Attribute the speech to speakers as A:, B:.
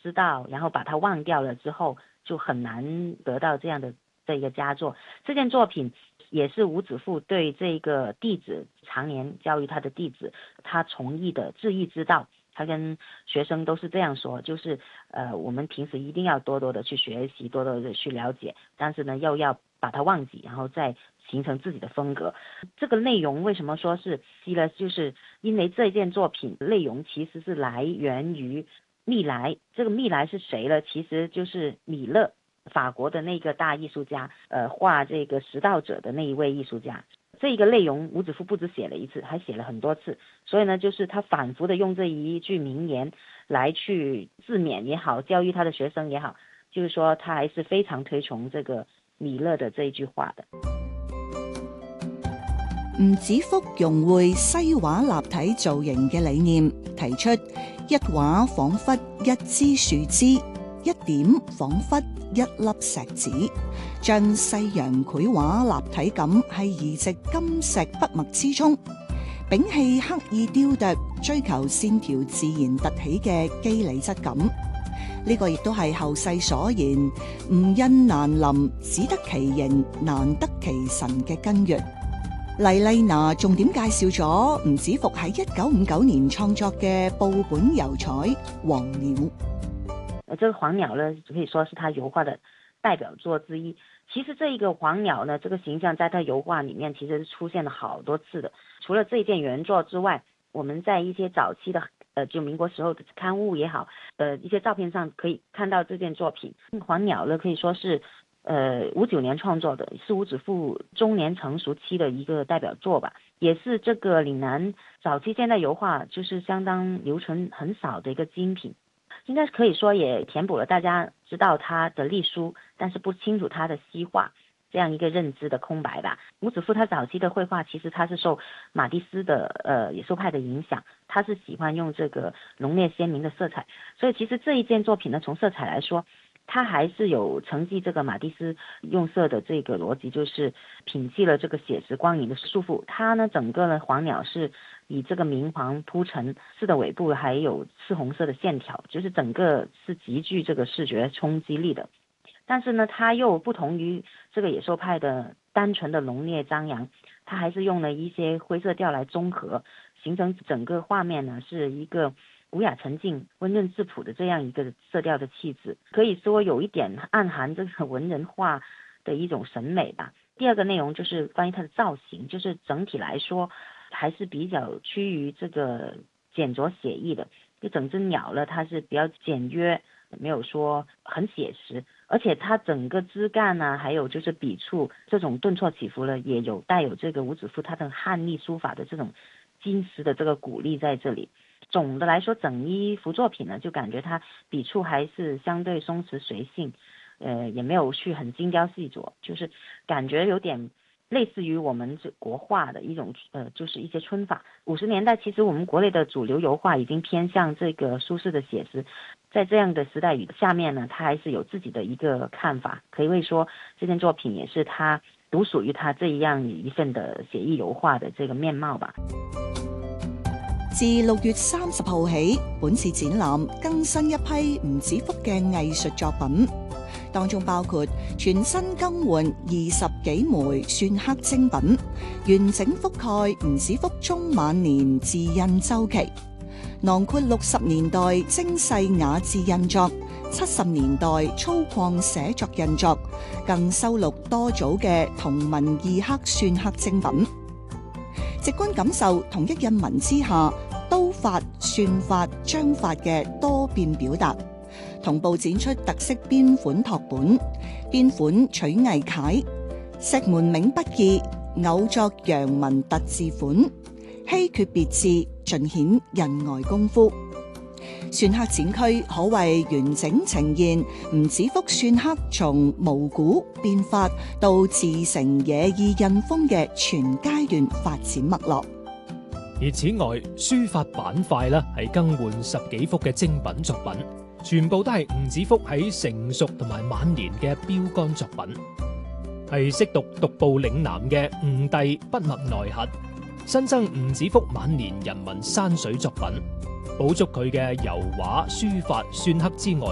A: 知道，然后把它忘掉了之后，就很难得到这样的这个佳作。这件作品也是吴子富对这个弟子常年教育他的弟子，他从艺的致意之道。他跟学生都是这样说，就是我们平时一定要多多的去学习，多多的去了解，但是呢又要把它忘记，然后再形成自己的风格。这个内容为什么说是吸了，就是因为这件作品内容其实是来源于蜜来。这个蜜来是谁呢？其实就是米勒，法国的那个大艺术家，画这个食道者的那一位艺术家。这个内容吴子富不止写了一次，还写了很多次，所以呢就是他反复的用这一句名言来去自勉也好，教育他的学生也好，就是说他还是非常推崇这个米勒的这一句話的。
B: 吳子福融匯西畫立體造型嘅理念，提出一畫彷彿一枝樹枝，一點彷彿一粒石子，將西洋繪畫立體感係移植金石筆墨之中，摒棄刻意雕琢，追求線條自然突起嘅肌理質感。呢個亦都係後世所言吳印難臨，只得其形，難得其神嘅根源。黎麗娜重點介紹咗吳子福喺1959年創作嘅報本油彩《黃鳥》。
A: 這個黃鳥呢，可以說是他油畫的代表作之一。其實這一個黃鳥呢，這個形象在他油畫裡面其實是出現了好多次的。除了這件原作之外，我們在一些早期的就民國時候的刊物也好，一些照片上可以看到這件作品。黃鳥呢，可以說是59年創作的，是吳子富中年成熟期的一個代表作吧，也是這個嶺南早期現代油畫就是相當留存很少的一個精品。應該可以說也填補了大家知道他的隸書，但是不清楚他的西畫這樣一個認知的空白吧。吳子富他早期的繪畫其實他是受馬蒂斯的野獸派的影響，他是喜歡用這個濃烈鮮明的色彩，所以其實這一件作品呢，從色彩來說，他還是有承繼這個馬蒂斯用色的這個邏輯，就是摒棄了這個寫實光影的束縛。他呢整個呢黃鳥是以這個明黃鋪陳式的尾部，還有赤紅色的線條，就是整個是極具這個視覺衝擊力的。但是呢，他又不同於這個野獸派的單純的濃烈張揚，他還是用了一些灰色調來綜合，形成整個畫面呢是一個無雅沉靜、溫潤質樸的這樣一個色調的氣質，可以說有一點暗含這個文人畫的一種審美吧。第二個內容就是關於它的造型，就是整體來說還是比較趨於這個簡拙寫意的。就整隻鳥呢，它是比較簡約，沒有說很寫實，而且它整個枝幹呢，還有就是筆觸這種頓挫起伏呢，也有帶有這個吳子富他的漢隸書法的這種金石的這個骨力在這裡。總的來說，整一幅作品呢，就感覺它筆觸還是相對鬆弛隨性，也沒有去很精雕細琢，就是感覺有點類似於我們國畫的一種就是一些皴法。50年代其實我們國內的主流油畫已經偏向這個蘇式的寫實，在這樣的時代語下面呢，他還是有自己的一個看法，可以說這件作品也是他獨屬於他這樣一份的寫意油畫的這個面貌吧。
B: 自6月30號起，本次展覽更新一批吳子福嘅藝術作品，當中包括全新更換20幾枚篆刻精品，完整覆蓋吳子福中晚年字印周期，囊括60年代精細雅致印作、70年代粗獷寫作印作，更收錄多組嘅同文異刻篆刻精品。直觀感受同一印文之下刀法、篆法、章法嘅多變表達，同步展出特色邊款拓本、邊款取藝楷、石門銘筆記、偶作洋文特字款、稀缺別致，盡顯印外功夫。篆刻展區可謂完整呈現吳子福篆刻從無古變法到自成野意印風嘅全階段發展脈絡。
C: 而此外，書法板塊呢係更換10幾幅嘅精品作品，全部都係吳子福喺成熟同埋晚年嘅標杆作品，係識讀獨步嶺南嘅吳弟筆墨內核，新增吳子福晚年人文山水作品，補足佢嘅油畫、書法、篆刻之外